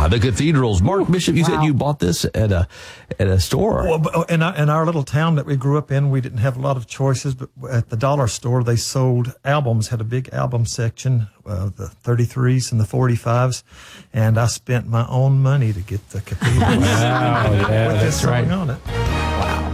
the cathedrals. Mark Bishop, you said you bought this at a store. Well, in our little town that we grew up in, we didn't have a lot of choices, but at the dollar store, they sold albums, had a big album section, the 33s and the 45s, and I spent my own money to get the cathedral Wow, yeah, with this that's right. song on it.